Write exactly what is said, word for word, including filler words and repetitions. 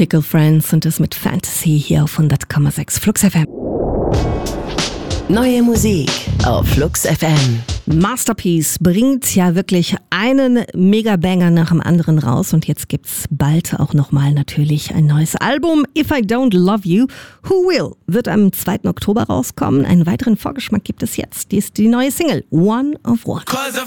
Fickle Friends und das mit Fantasy hier auf hundert Komma sechs Flux F M. Neue Musik auf Flux F M. Masterpiece bringt ja wirklich einen Megabanger nach dem anderen raus und jetzt gibt's bald auch nochmal natürlich ein neues Album. If I Don't Love You, Who Will? Wird am zweiten Oktober rauskommen. Einen weiteren Vorgeschmack gibt es jetzt. Die ist die neue Single One of One.